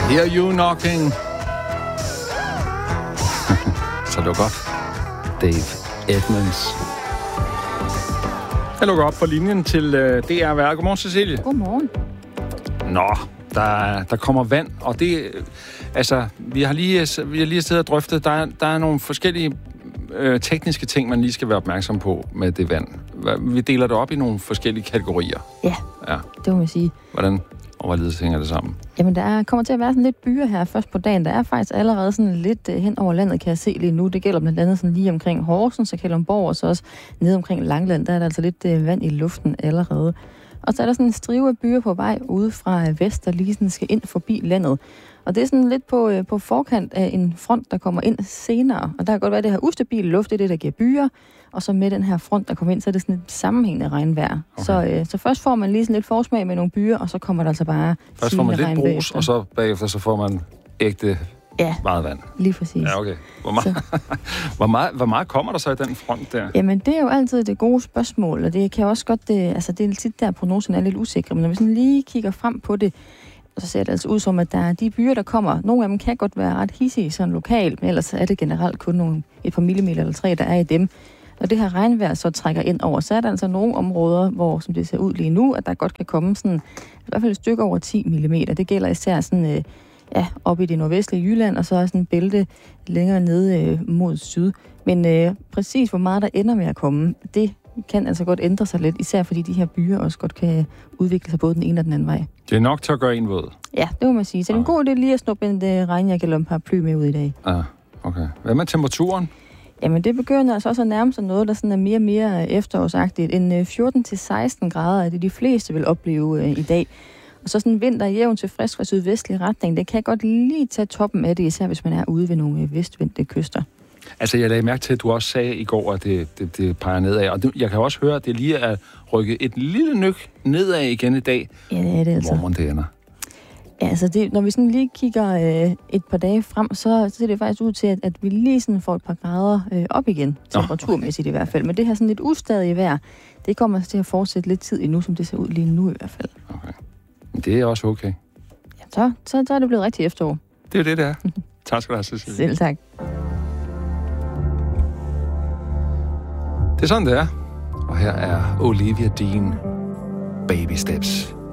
Hear you knocking. Så luk op, Dave Edmunds. Jeg lukker op for linjen til DR Værd. Godmorgen, Cecilie. Godmorgen. Nå, der kommer vand, og det... Altså, vi har lige siddet og drøftet, der er nogle forskellige tekniske ting, man lige skal være opmærksom på med det vand. Vi deler det op i nogle forskellige kategorier. Ja, det må man sige. Hvordan og hvorledes hænger det sammen? Jamen, der kommer til at være sådan lidt byer her først på dagen. Der er faktisk allerede sådan lidt hen over landet, kan jeg se lige nu. Det gælder blandt andet sådan lige omkring Horsens og Kalundborg, og så også nede omkring Langeland. Der er der altså lidt vand i luften allerede. Og så er der sådan en strive af byer på vej ude fra vest, der lige sådan skal ind forbi landet. Og det er sådan lidt på forkant af en front, der kommer ind senere. Og der kan godt være, at det her ustabile luft, det er det, der giver byer. Og så med den her front, der kommer ind, så er det sådan et sammenhængende regnvejr. Okay. Så først får man lige sådan lidt forsmag med nogle byer, og så kommer der altså bare først får man lidt brus, og så bagefter så får man ægte meget vand. Lige præcis. Ja, okay. Hvor meget kommer der så i den front der? Jamen, det er jo altid det gode spørgsmål, og det kan også godt... det er tit der, prognosen er lidt usikre, men når vi sådan lige kigger frem på det, så ser det altså ud som, at der er de byer, der kommer. Nogle af dem kan godt være ret hissige sådan lokalt, men ellers er det generelt kun et par millimeter eller 3, der er i dem. Og det her regnvejr så trækker ind over, så er der altså nogle områder, hvor, som det ser ud lige nu, at der godt kan komme sådan, i hvert fald et stykke over 10 mm. Det gælder især sådan, op i det nordvestlige Jylland, og så er sådan en bælte længere nede mod syd. Men præcis hvor meget der ender med at komme, det kan altså godt ændre sig lidt, især fordi de her byer også godt kan udvikle sig både den ene og den anden vej. Det er nok til at gøre en våd. Ja, det må man sige. Så det er en god idé lige at snuppe en regnjakke eller en paraply med ud i dag. Okay. Hvad med temperaturen? Jamen, det begynder altså også at nærme sig noget, der sådan er mere og mere efterårsagtigt. En 14-16 grader er det, de fleste vil opleve i dag. Og så sådan en vinter jævn til frisk fra sydvestlig retning, det kan godt lige tage toppen af det, især hvis man er ude ved nogle vestvendte kyster. Altså, jeg lagde mærke til, at du også sagde i går, at det peger nedad. Og jeg kan også høre, at det lige er rykket et lille nyk nedad igen i dag. Ja, det er det altså. Hvor det ender. Ja, altså når vi sådan lige kigger et par dage frem, så ser det faktisk ud til, at vi lige sådan får et par grader op igen, temperaturmæssigt i hvert fald. Men det her sådan lidt ustadige vejr, det kommer til at fortsætte lidt tid endnu, som det ser ud lige nu i hvert fald. Okay. Men det er også okay. Ja, så er det blevet rigtig efterår. Det er jo det er. Tak skal du have, Cecilie. Selv tak. Det er sådan, det er. Og her er Olivia Dean, Baby Steps.